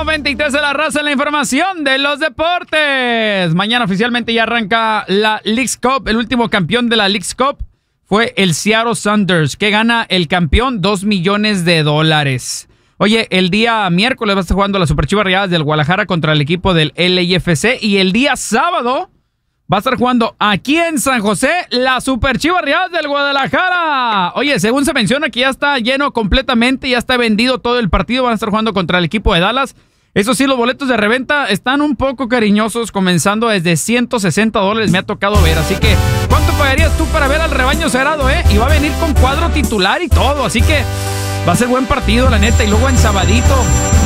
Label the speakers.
Speaker 1: 93 de la raza en la información de los deportes. Mañana oficialmente ya arranca la Leagues Cup. El último campeón de la Leagues Cup fue el Seattle Sounders, que gana el campeón $2 millones. Oye, el día miércoles va a estar jugando las Super Chivas Rayadas del Guadalajara contra el equipo del LAFC. Y el día sábado va a estar jugando aquí en San José la Super Chivas Rayadas del Guadalajara. Oye, según se menciona que ya está lleno completamente, ya está vendido todo el partido. Van a estar jugando contra el equipo de Dallas. Eso sí, los boletos de reventa están un poco cariñosos, comenzando desde $160. Me ha tocado ver, así que ¿cuánto pagarías tú para ver al rebaño sagrado, Y va a venir con cuadro titular y todo, así que va a ser buen partido, la neta. Y luego en sabadito,